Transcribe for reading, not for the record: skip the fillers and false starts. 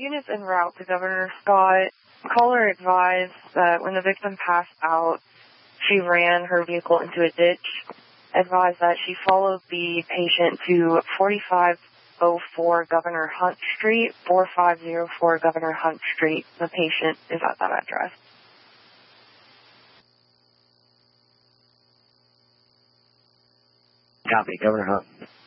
units en route to Governor Scott. Caller advised that when the victim passed out, she ran her vehicle into a ditch. Advised that she followed the patient to 4504 Governor Hunt Street, 4504 Governor Hunt Street. The patient is at that address. Copy, Governor Hunt.